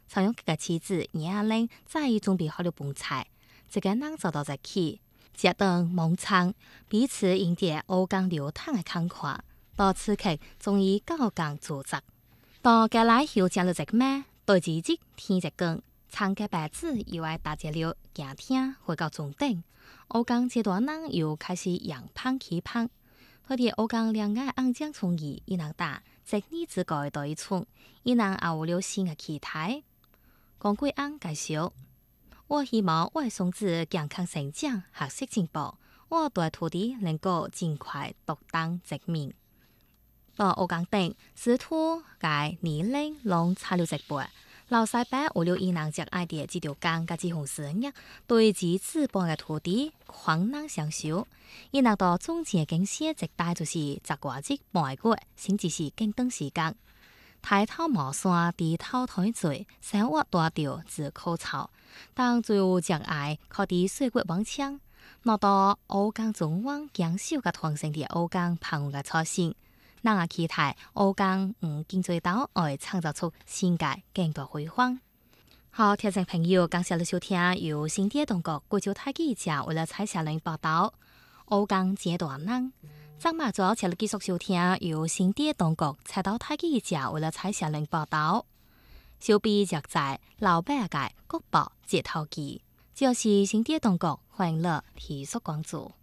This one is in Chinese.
常用这个妻子年龄早已准备好了饭菜，这个人走到在起，接等蒙餐，彼此迎接欧江流淌的慷慨。到此刻，终于高岗作战。到该来后，讲了这个咩？对自己天一更，长个白子以外大家了，行天回到中等。欧江这段人又开始扬胖起胖。佢哋欧江两岸安江从义，伊能打，即呢自个到一村，伊能也有了新嘅期待。讲归安介绍，我希望我嘅孙子健康成长，学习进步，我对土地能够尽快独当一面。到欧江顶，试图介年龄拢差了一倍。老西伯为了伊能只爱的这条江甲这项事业，对自治邦嘅土地困难享受。伊能到中间经写一带就是十外日半个月，甚至是更长时间。抬头望山，低头睇水，生活大调自口操。当最后只爱靠伫水骨往枪，拿到欧江中央强手甲团成的欧江澎湖嘅初心。人也期待欧江经济岛会创造出新界更多辉煌。好，听众朋友，感谢你收听由新店东国贵州台记者为了采写人报道欧江这段人。张马祖请你继续收听由新店东国采岛台记者为了采写人报道。小编热在老百界国宝这套记，就是新店东国欢迎你提出关注。